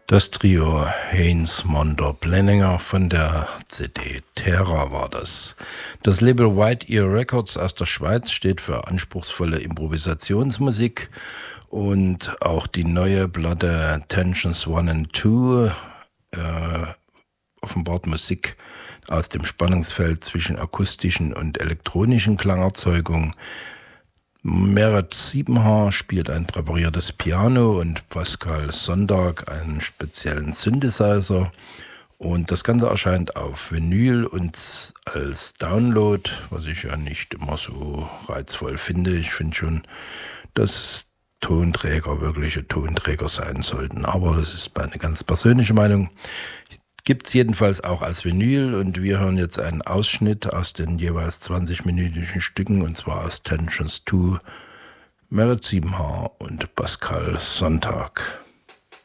Das Trio Haynes, Monder, Blenninger von der CD Terra war das. Das Label White Ear Records aus der Schweiz steht für anspruchsvolle Improvisationsmusik und auch die neue Platte Tensions 1 and 2 offenbart Musik aus dem Spannungsfeld zwischen akustischen und elektronischen Klangerzeugungen. Meret Siebenhaar spielt ein präpariertes Piano und Pascal Sonntag einen speziellen Synthesizer. Und das Ganze erscheint auf Vinyl und als Download, was ich ja nicht immer so reizvoll finde. Ich finde schon, dass Tonträger wirkliche Tonträger sein sollten. Aber das ist meine ganz persönliche Meinung. Gibt es jedenfalls auch als Vinyl und wir hören jetzt einen Ausschnitt aus den jeweils 20-minütigen Stücken und zwar aus Tensions 2, Meret Siebenhaar und Pascal Sonntag.